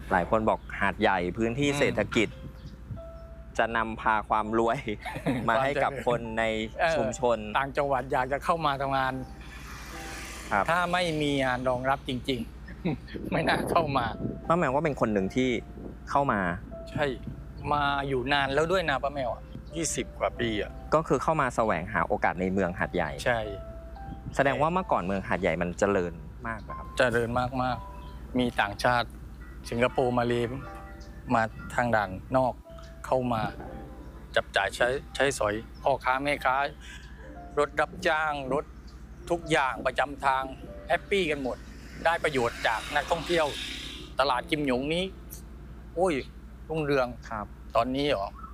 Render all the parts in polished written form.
หลายคนบอกหาดใหญ่พื้นที่เศรษฐกิจจะนำพาความรวยมาให้กับคนในชุมชนต่างจังหวัดอยากจะเข้ามาทำงานถ้าไม่มีงานรองรับจริงๆไม่น่าเข้ามาป้าแมวว่าเป็นคนหนึ่งที่เข้ามาใช่มาอยู่นานแล้วด้วยนะป้าแมว20 กว่าปีก็คือเข้ามาแสวงหาโอกาสในเมืองหาดใหญ่ใช่แสดงว่าเมื่อก่อนเมืองหาดใหญ่มันเจริญมากครับเจริญมากๆมีต่างชาติสิงคโปร์มาเลมาทางด่านนอกเข้ามาจับจ่ายใช้สอยพ่อค้าแม่ค้ารถรับจ้างรถทุกอย่างประจำทางแฮปปี้กันหมดได้ประโยชน์จากนักท่องเที่ยวตลาดกิมหยงนี้โอ้ยรุ่งเรืองครับตอนนี้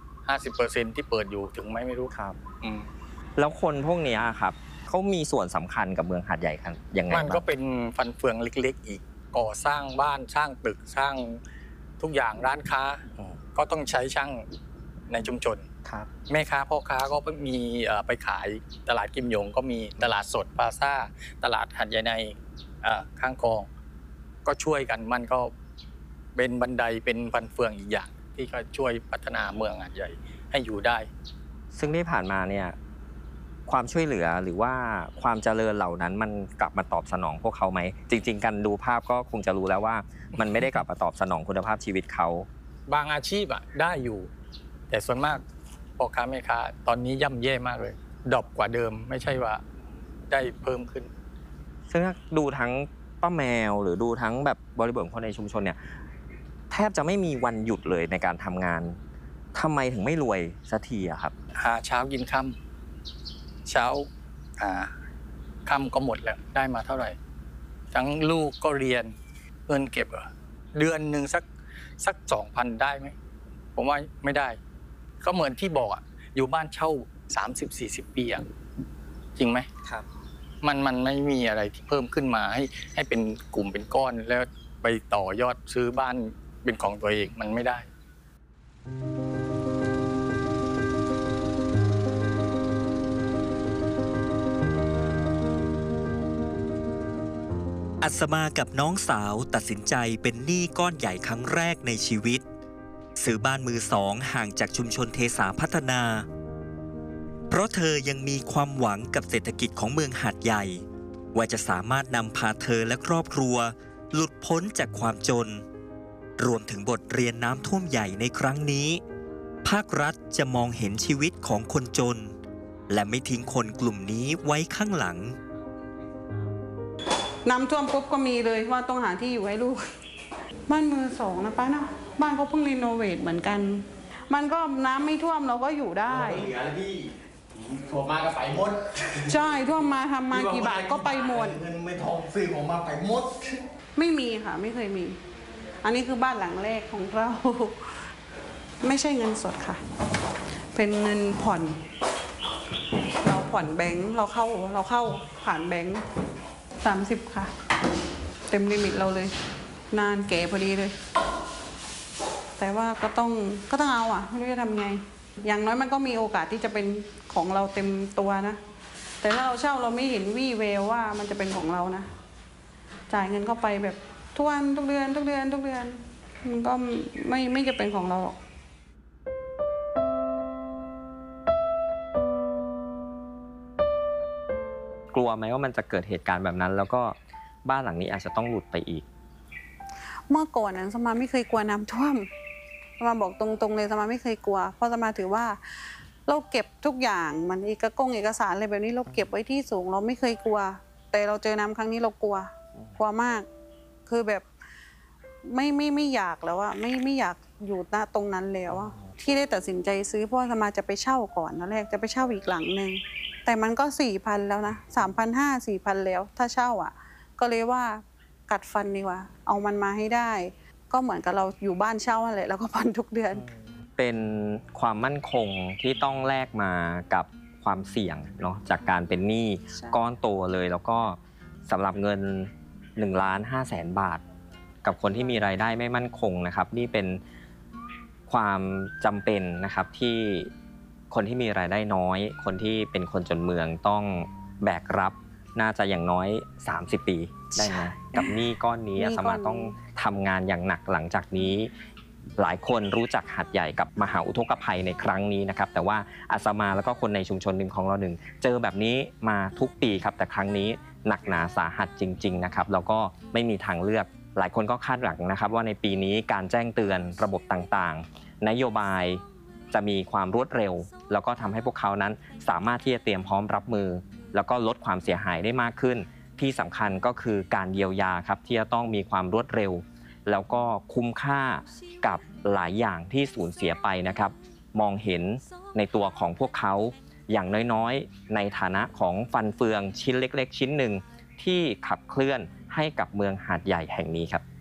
50%ที่เปิดอยู่ถึงไหมไม่รู้ครับแล้วคนพวกนี้ครับเขามีส่วนสำคัญกับเมืองหาดใหญ่กันยังไงมันก็เป็นฟันเฟืองเล็กๆอีกก่อสร้างบ้านสร้างตึกสร้างทุกอย่างร้านค้าก็ต้องใช้ช่างในชุมชนแม่ค้าพ่อค้าก็มีไปขายตลาดกิมหยงก็มีตลาดสดพลาซ่าตลาดหาดใหญ่ในข้างคลองก็ช่วยกันมันก็เป็นบันไดเป็นฟันเฟืองอีกอย่างที่ก็ช่วยพัฒนาเมืองหาดใหญ่ให้อยู่ได้ซึ่งที่ผ่านมาเนี่ยความช่วยเหลือหรือว่าความเจริญเหล่านั้นมันกลับมาตอบสนองพวกเขาไหมจริงๆกันดูภาพก็คงจะรู้แล้วว่ามันไม่ได้กลับมาตอบสนองคุณภาพชีวิตเขาบางอาชีพได้อยู่แต่ส่วนมากพ่อค้าแม่ค้าตอนนี้ย่ำแย่มากเลยดรอปกว่าเดิมไม่ใช่ว่าได้เพิ่มขึ้นซึ่งดูทั้งป้าแมวหรือดูทั้งแบบบริบทคนในชุมชนเนี่ยแทบจะไม่มีวันหยุดเลยในการทำงานทำไมถึงไม่รวยสักทีครับหาเช้ากินค่ำเช้าค่ำก็หมดแล้วได้มาเท่าไหร่ทั้งลูกก็เรียนเงินเก็บเดือนหนึ่งสัก 2,000 ได้ไหมผมว่าไม่ได้ก็เหมือนที่บอกอยู่บ้านเช่า 30-40 ปีจริงไหมครับมันไม่มีอะไรที่เพิ่มขึ้นมาให้เป็นกลุ่มเป็นก้อนแล้วไปต่อยอดซื้อบ้านเป็นของตัวเองมันไม่ได้อัศมากับน้องสาวตัดสินใจเป็นหนี้ก้อนใหญ่ครั้งแรกในชีวิตซื้อบ้านมือสองห่างจากชุมชนเทสาพัฒนาเพราะเธอยังมีความหวังกับเศรษฐกิจของเมืองหาดใหญ่ว่าจะสามารถนำพาเธอและครอบครัวหลุดพ้นจากความจนรวมถึงบทเรียนน้ำท่วมใหญ่ในครั้งนี้ภาครัฐจะมองเห็นชีวิตของคนจนและไม่ทิ้งคนกลุ่มนี้ไว้ข้างหลังน้ำท่วมปุ๊บก็มีเลยว่าต้องหาที่อยู่ให้ลูกบ้านมือสองนะป้าเนาะบ้านเขาเพิ่งรีโนเวทเหมือนกันมันก็น้ำไม่ท่วมเราก็อยู่ได้เหลือแล้วพี่ท่วมมาก็ไปหมดใช่ท่วมมาทำมากี่บาทก็ไปหมดเงินไม่ทองซื้อของมาไปหมดไม่มีค่ะไม่เคยมีอันนี้คือบ้านหลังแรกของเราไม่ใช่เงินสดค่ะเป็นเงินผ่อนเราผ่อนแบงค์เราเข้าผ่านแบงค์30ค่ะเต็มลิมิตเราเลยนานแก่พอดีเลยแต่ว่าก็ต้องเอาไม่รู้จะทำไงอย่างน้อยมันก็มีโอกาสที่จะเป็นของเราเต็มตัวนะแต่ถ้าเราเช่าเราไม่เห็นวี่แววว่ามันจะเป็นของเรานะจ่ายเงินเข้าไปแบบทุกวันทุกเดือนมันก็ไม่จะเป็นของเราหรอกกลัวไหมว่ามันจะเกิดเหตุการณ์แบบนั้นแล้วก็บ้านหลังนี้อาจจะต้องหลุดไปอีกเมื่อก่อนนั้นสมาไม่เคยกลัวน้ำท่วมสมาบอกตรงๆเลยสมาไม่เคยกลัวเพราะสมาถือว่าเราเก็บทุกอย่างมันเอกสารอะไรแบบนี้เราเก็บไว้ที่สูงเราไม่เคยกลัวแต่เราเจอน้ำครั้งนี้เรากลัวมากคือแบบไม่อยากแล้วไม่อยากอยู่ณตรงนั้นแล้วที่ได้ตัดสินใจซื้อเพราะสมาจะไปเช่าก่อนตอนแรกจะไปเช่าอีกหลังนึงแต่มันก็ 4,000 แล้วนะ 3,500 4,000 แล้วถ้าเช่าก็เลยว่ากัดฟันดีกว่าเอามันมาให้ได้ก็เหมือนกับเราอยู่บ้านเช่านั่นแหละแล้วก็ผ่อนทุกเดือนเป็นความมั่นคงที่ต้องแลกมากับความเสี่ยงเนาะจากการเป็นหนี้ก้อนโตเลยแล้วก็สำหรับเงิน1,500,000 บาทกับคนที่มีรายได้ไม่มั่นคงนะครับนี่เป็นความจำเป็นนะครับที่คนที่มีรายได้น้อยคนที่เป็นคนจนเมืองต้องแบกรับน่าจะอย่างน้อย30 ปีได้ไหมกับหนี้ก้อนนี้หนี้อาตก้มาอนนี้ต้องทำงานอย่างหนักหลังจากนี้ หลายคนรู้จักหาดใหญ่กับมหาอุทกภัยในครั้งนี้นะครับแต่ว่าอาตมาแล้วก็คนในชุมชนหนึ่งของเราหนึ่งเจอแบบนี้มาทุกปีครับแต่ครั้งนี้หนักหนาสาหัสจริงๆนะครับแล้วก็ไม่มีทางเลือกหลายคนก็คาดหวังนะครับว่าในปีนี้การแจ้งเตือนระบบต่างๆนโยบายจะมีความรวดเร็วแล้วก็ทำให้พวกเขานั้นสามารถที่จะเตรียมพร้อมรับมือแล้วก็ลดความเสียหายได้มากขึ้นที่สำคัญก็คือการเยียวยาครับที่จะต้องมีความรวดเร็วแล้วก็คุ้มค่ากับหลายอย่างที่สูญเสียไปนะครับมองเห็นในตัวของพวกเขาอย่างน้อยๆในฐานะของฟันเฟืองชิ้นเล็กๆชิ้นหนึ่งที่ขับเคลื่อนให้กับเมืองหาดใหญ่แห่งนี้ครับ